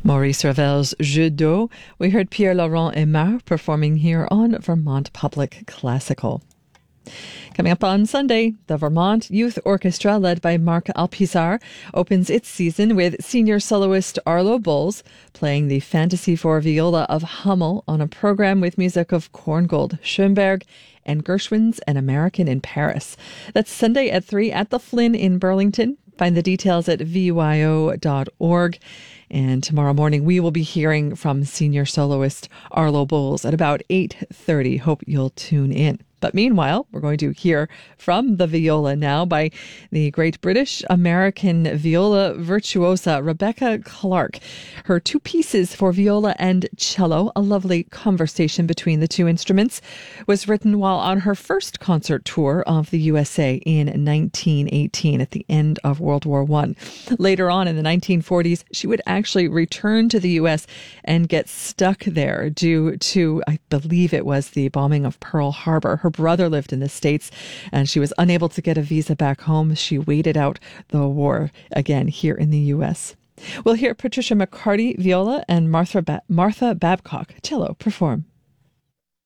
Maurice Ravel's Jeu d'eau. We heard Pierre-Laurent Aimard performing here on Vermont Public Classical. Coming up on Sunday, the Vermont Youth Orchestra, led by Marc Alpizar, opens its season with senior soloist Arlo Bowles playing the Fantasy for Viola of Hummel on a program with music of Korngold, Schoenberg, and Gershwin's An American in Paris. That's Sunday at 3 at the Flynn in Burlington. Find the details at vuio.org. And tomorrow morning, we will be hearing from senior soloist Arlo Bowles at about 8:30. Hope you'll tune in. But meanwhile, we're going to hear from the viola now by the great British-American viola virtuosa Rebecca Clark. Her two pieces for viola and cello, a lovely conversation between the two instruments, was written while on her first concert tour of the USA in 1918 at the end of World War I. Later on in the 1940s, she would actually return to the U.S. and get stuck there due to, I believe it was the bombing of Pearl Harbor. Her brother lived in the States and she was unable to get a visa back home. She waited out the war again here in the U.S. We'll hear Patricia McCarty, viola, and Martha Babcock, cello, perform.